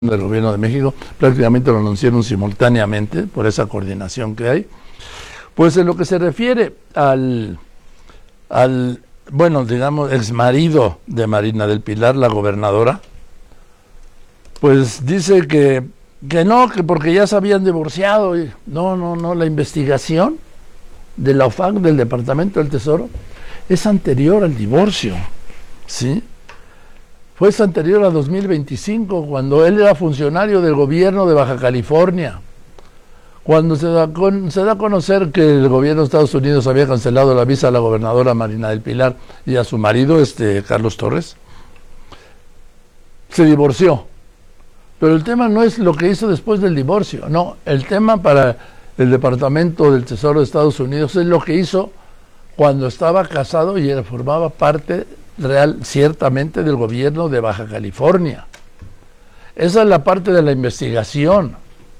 del gobierno de México, prácticamente lo anunciaron simultáneamente por esa coordinación que hay. Pues en lo que se refiere al bueno, digamos, exmarido de Marina del Pilar, la gobernadora, pues dice que no, que porque ya se habían divorciado. No, la investigación de la OFAC, del Departamento del Tesoro, es anterior al divorcio, ¿sí? Fue anterior a 2025, cuando él era funcionario del gobierno de Baja California, cuando se da a conocer que el gobierno de Estados Unidos había cancelado la visa a la gobernadora Marina del Pilar y a su marido, Carlos Torres, se divorció. Pero el tema no es lo que hizo después del divorcio, no, el tema para el Departamento del Tesoro de Estados Unidos es lo que hizo cuando estaba casado y él formaba parte real, ciertamente, del gobierno de Baja California. Esa es la parte de la investigación,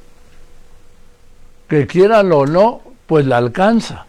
que quieran o no, pues la alcanza.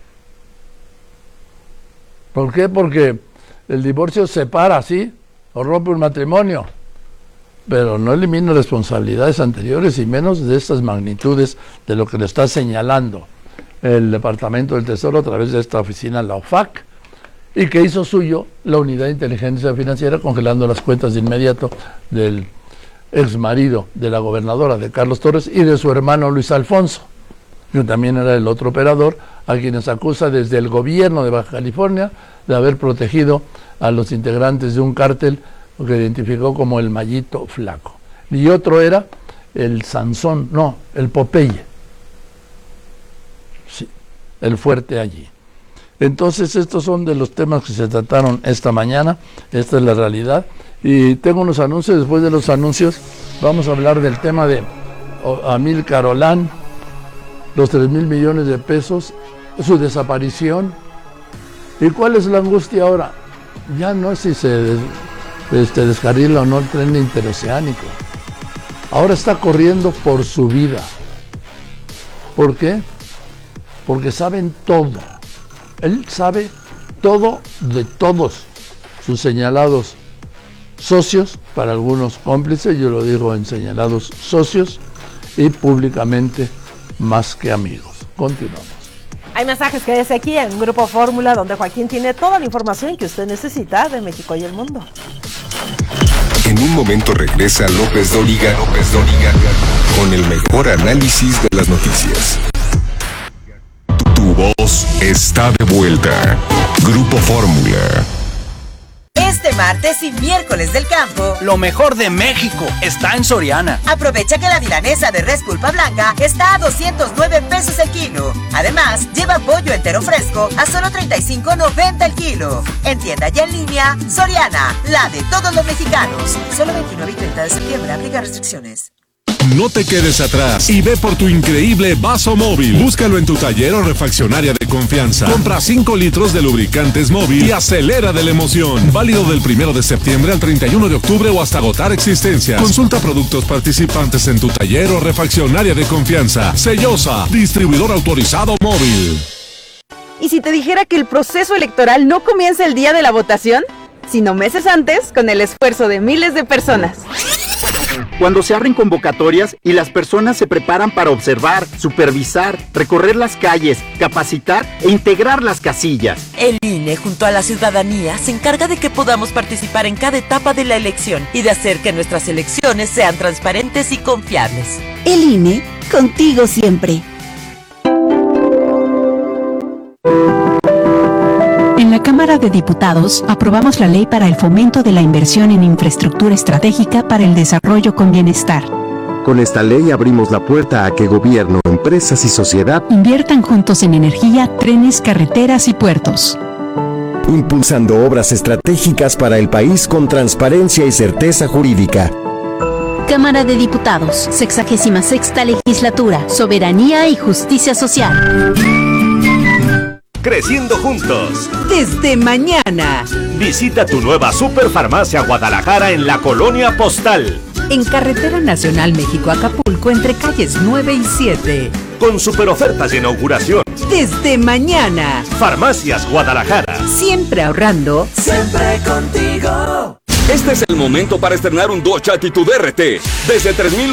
¿Por qué? Porque el divorcio separa, ¿sí? O rompe un matrimonio, pero no elimina responsabilidades anteriores y menos de estas magnitudes de lo que le está señalando el Departamento del Tesoro a través de esta oficina, la OFAC, y que hizo suyo la Unidad de Inteligencia Financiera, congelando las cuentas de inmediato del exmarido de la gobernadora, de Carlos Torres, y de su hermano Luis Alfonso, que también era el otro operador, a quienes acusa desde el gobierno de Baja California de haber protegido a los integrantes de un cártel que identificó como el Mallito Flaco. Y otro era el Sansón, no, el Popeye, sí, el fuerte allí. Entonces estos son de los temas que se trataron esta mañana, esta es la realidad. Y tengo unos anuncios, después de los anuncios vamos a hablar del tema de Amílcar Olán, los 3,000 millones de pesos, su desaparición. ¿Y cuál es la angustia ahora? Ya no es si se descarrila o no el tren interoceánico. Ahora está corriendo por su vida. ¿Por qué? Porque saben todo. Él sabe todo de todos sus señalados socios, para algunos cómplices, yo lo digo en señalados socios, y públicamente más que amigos. Continuamos. Hay mensajes que desde aquí en Grupo Fórmula, donde Joaquín tiene toda la información que usted necesita de México y el mundo. En un momento regresa López Dóriga con el mejor análisis de las noticias. Tu voz está de vuelta. Grupo Fórmula. Este martes y miércoles del campo, lo mejor de México está en Soriana. Aprovecha que la milanesa de res pulpa blanca está a 209 pesos el kilo. Además, lleva pollo entero fresco a solo 35.90 el kilo. En tienda y en línea, Soriana, la de todos los mexicanos. Solo 29 y 30 de septiembre, aplica restricciones. No te quedes atrás y ve por tu increíble vaso móvil. Búscalo en tu taller o refaccionaria de confianza. Compra 5 litros de lubricantes móvil y acelera de la emoción. Válido del 1 de septiembre al 31 de octubre o hasta agotar existencias. Consulta productos participantes en tu taller o refaccionaria de confianza. Sellosa, distribuidor autorizado móvil. ¿Y si te dijera que el proceso electoral no comienza el día de la votación, sino meses antes, con el esfuerzo de miles de personas? Cuando se abren convocatorias y las personas se preparan para observar, supervisar, recorrer las calles, capacitar e integrar las casillas. El INE, junto a la ciudadanía, se encarga de que podamos participar en cada etapa de la elección y de hacer que nuestras elecciones sean transparentes y confiables. El INE, contigo siempre. En la Cámara de Diputados aprobamos la ley para el fomento de la inversión en infraestructura estratégica para el desarrollo con bienestar. Con esta ley abrimos la puerta a que gobierno, empresas y sociedad inviertan juntos en energía, trenes, carreteras y puertos. Impulsando obras estratégicas para el país con transparencia y certeza jurídica. Cámara de Diputados, 66ª Legislatura, Soberanía y Justicia Social. Creciendo juntos. Desde mañana. Visita tu nueva Superfarmacia Guadalajara en la Colonia Postal. En Carretera Nacional México-Acapulco, entre calles 9 y 7. Con superofertas de inauguración. Desde mañana. Farmacias Guadalajara. Siempre ahorrando. Siempre contigo. Este es el momento para estrenar un Dodge Attitude RT. Desde 3,000